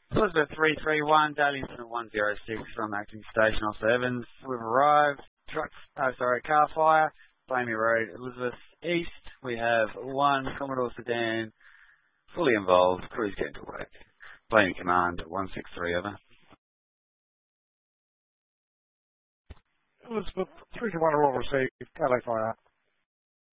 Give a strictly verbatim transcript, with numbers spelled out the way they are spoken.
Elizabeth three three one, Darlington one zero six from acting station Officer Evans. We've arrived. Truck, oh sorry, car fire, Blamey Road, Elizabeth East. We have one Commodore sedan fully involved. Crew's getting to work. Blamey Command one six three, over. Elizabeth three two one, all received. L A fire.